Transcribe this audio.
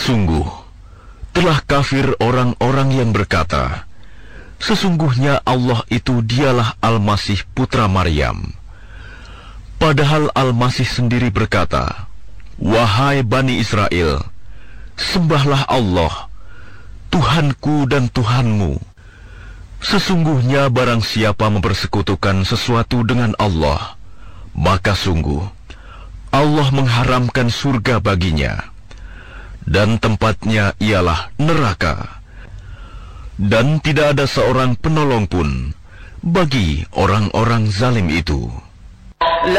Sungguh, telah kafir orang-orang yang berkata, sesungguhnya Allah itu dialah Al-Masih putra Maryam. Padahal Al-Masih sendiri berkata, wahai Bani Israel, sembahlah Allah, Tuhanku dan Tuhanmu. Sesungguhnya barang siapa mempersekutukan sesuatu dengan Allah, maka sungguh Allah mengharamkan surga baginya, dan tempatnya ialah neraka. Dan tidak ada seorang penolong pun bagi orang-orang zalim itu.